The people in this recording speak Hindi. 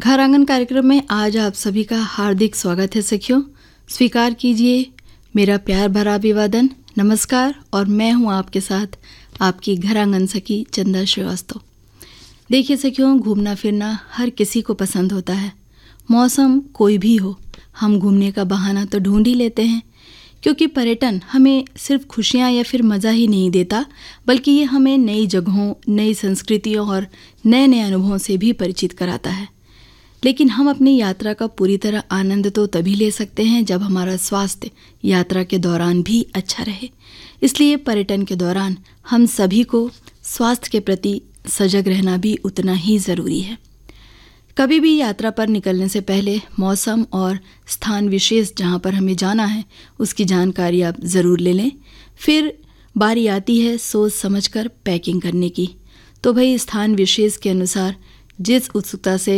घर आंगन कार्यक्रम में आज आप सभी का हार्दिक स्वागत है सखियों। स्वीकार कीजिए मेरा प्यार भरा अभिवादन, नमस्कार। और मैं हूं आपके साथ आपकी घर आंगन सखी चंदा श्रीवास्तव। देखिए सखियों, घूमना फिरना हर किसी को पसंद होता है। मौसम कोई भी हो, हम घूमने का बहाना तो ढूंढ ही लेते हैं, क्योंकि पर्यटन हमें सिर्फ खुशियाँ या फिर मज़ा ही नहीं देता, बल्कि ये हमें नई जगहों, नई संस्कृतियों और नए नए अनुभवों से भी परिचित कराता है। लेकिन हम अपनी यात्रा का पूरी तरह आनंद तो तभी ले सकते हैं जब हमारा स्वास्थ्य यात्रा के दौरान भी अच्छा रहे। इसलिए पर्यटन के दौरान हम सभी को स्वास्थ्य के प्रति सजग रहना भी उतना ही ज़रूरी है। कभी भी यात्रा पर निकलने से पहले मौसम और स्थान विशेष जहाँ पर हमें जाना है उसकी जानकारी आप ज़रूर ले लें। फिर बारी आती है सोच समझकर पैकिंग करने की। तो भाई स्थान विशेष के अनुसार जिस उत्सुकता से